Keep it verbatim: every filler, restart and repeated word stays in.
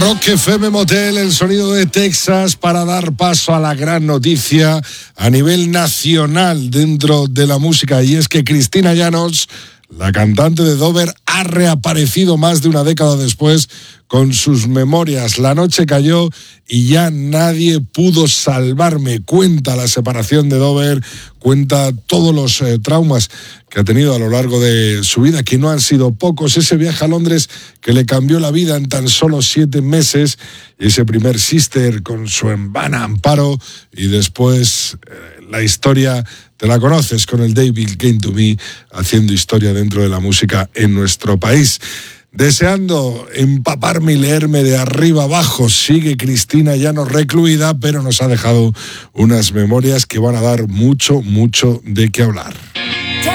Rock F M Motel, el sonido de Texas, para dar paso a la gran noticia a nivel nacional dentro de la música, y es que Cristina Llanos, la cantante de Dover, ha reaparecido más de una década después con sus memorias. La noche cayó y ya nadie pudo salvarme. Cuenta la separación de Dover, cuenta todos los eh, traumas que ha tenido a lo largo de su vida, que no han sido pocos. Ese viaje a Londres que le cambió la vida en tan solo siete meses, ese primer Sister con su hermana Amparo, y después eh, la historia te la conoces con el David Came to Me, haciendo historia dentro de la música en nuestro país. Deseando empaparme y leerme de arriba abajo, sigue Cristina Llanos recluida, pero nos ha dejado unas memorias que van a dar mucho, mucho de qué hablar.